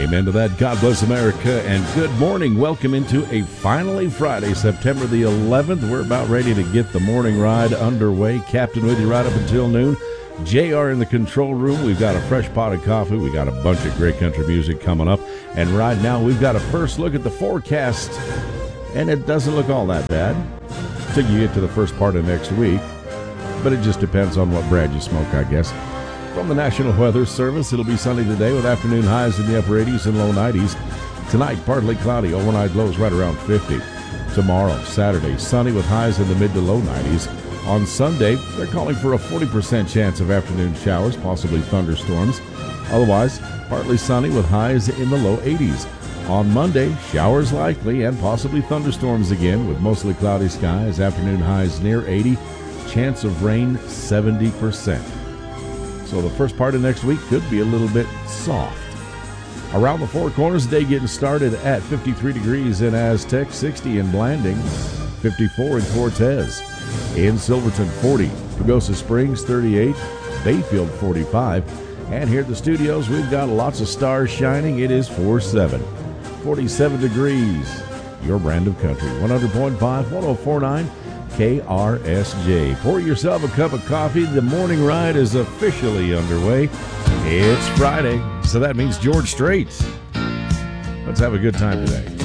Amen to that. God bless America and good morning. Welcome into a finally Friday, September the 11th. We're about ready to get the morning ride underway. Captain with you right up until noon. JR in the control room. We've got a fresh pot of coffee. We got a bunch of great country music coming up. And right now we've got a first look at the forecast. And it doesn't look all that bad until you get to the first part of next week. But it just depends on what brand you smoke, I guess. From the National Weather Service, it'll be sunny today with afternoon highs in the upper 80s and low 90s. Tonight, partly cloudy, overnight lows right around 50. Tomorrow, Saturday, sunny with highs in the mid to low 90s. On Sunday, they're calling for a 40% chance of afternoon showers, possibly thunderstorms. Otherwise, partly sunny with highs in the low 80s. On Monday, showers likely and possibly thunderstorms again with mostly cloudy skies, afternoon highs near 80, chance of rain 70%. So the first part of next week could be a little bit soft. Around the Four Corners, day getting started at 53 degrees in Aztec, 60 in Blanding, 54 in Cortez. In Silverton, 40. Pagosa Springs, 38. Bayfield, 45. And here at the studios, we've got lots of stars shining. It is 4-7. 47 degrees. Your brand of country. 100.5, 104.9. KRSJ. Pour yourself a cup of coffee. The morning ride is officially underway. It's Friday, so that means George Strait. Let's have a good time today.